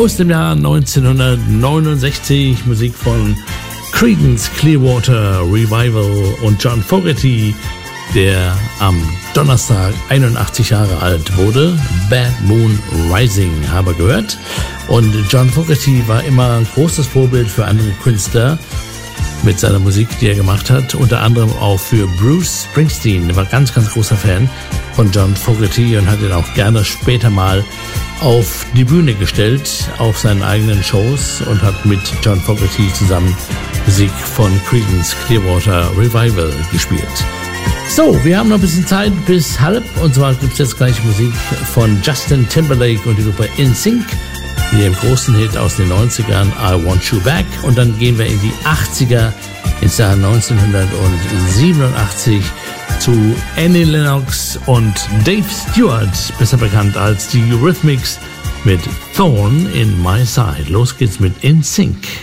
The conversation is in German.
aus dem Jahr 1969. Musik von Creedence Clearwater Revival und John Fogerty, der am Donnerstag 81 Jahre alt wurde. Bad Moon Rising haben wir gehört. Und John Fogerty war immer ein großes Vorbild für andere Künstler mit seiner Musik, die er gemacht hat. Unter anderem auch für Bruce Springsteen. Er war ganz, ganz großer Fan von John Fogerty und hat ihn auch gerne später mal auf die Bühne gestellt, auf seinen eigenen Shows, und hat mit John Fogerty zusammen Musik von Creedence Clearwater Revival gespielt. So, wir haben noch ein bisschen Zeit bis halb, und zwar gibt es jetzt gleich Musik von Justin Timberlake und die Gruppe NSYNC, hier im großen Hit aus den 90ern, I Want You Back, und dann gehen wir in die 80er, ins Jahr 1987 zu Annie Lennox und Dave Stewart, besser bekannt als die Eurythmics, mit Thorn in My Side. Los geht's mit NSYNC.